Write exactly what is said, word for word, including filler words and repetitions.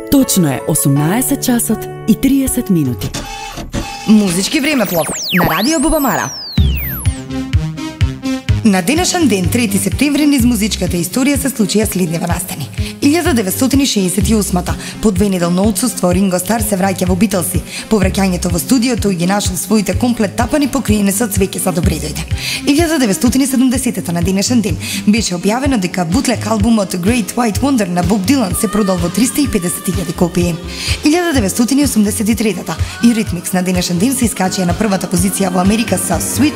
Точно е осумнаесет часот и триесет минути. Музички времеплов на Радио Бубамара. На денешен ден, трети септември, низ музичката историја се случија следнива настани. илјада деветстотини шеесет и осма по двенеделно отсуство, Ринго Стар се враќа во Битлси. По враќањето во студиото ги нашол своите комплет тапани покриени со цвеќе за добре дојде. илјада деветстотини седумдесета на денешен ден беше објавено дека бутлек албумот Great White Wonder на Боб Дилан се продал во триста и педесет илјади копии. илјада деветстотини осумдесет и трета Eurythmics на денешен ден се искачија на првата позиција во Америка со Sweet